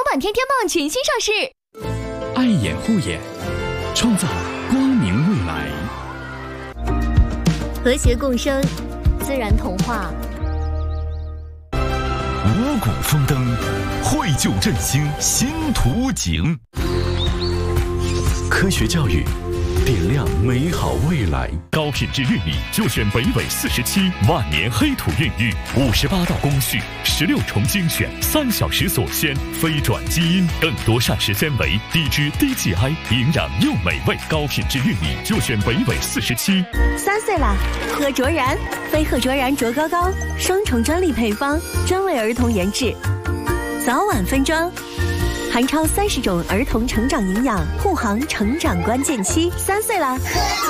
版天天棒全新上市， 爱眼护眼，创造光明未来。 和谐共生，自然童话。 五谷丰登，绘就振兴新图景。科学教育，点亮美好未来。高品质玉米就选北纬47万年黑土孕育，58道工序，16重精选，3小时锁鲜，非转基因，更多膳食纤维，低脂低 GI， 营养又美味。高品质玉米就选北纬47。 3岁啦，喝卓然，非喝卓然卓高高，双重专利配方，专为儿童研制，早晚分装。含超30种儿童成长营养，护航成长关键期。3岁啦！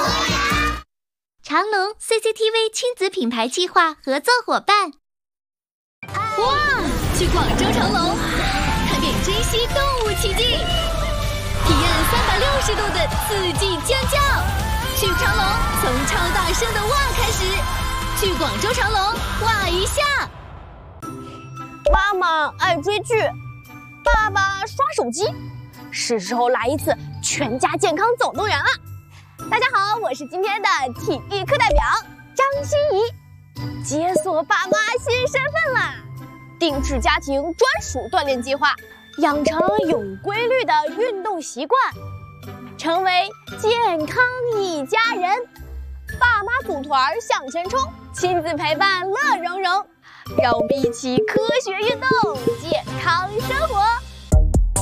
长隆 CCTV 亲子品牌计划合作伙伴。哇！去广州长隆，看遍珍稀动物奇迹，体验360度的四季尖叫。去长隆，从超大声的哇开始。去广州长隆，哇一下。 妈妈爱追剧，爸爸刷手机，是时候来一次全家健康总动员了。大家好，我是今天的体育课代表张欣怡，解锁爸妈新身份啦！定制家庭专属锻炼计划，养成有规律的运动习惯，成为健康一家人。爸妈组团向前冲，亲子陪伴乐融融，让我们一起科学运动，健康生活。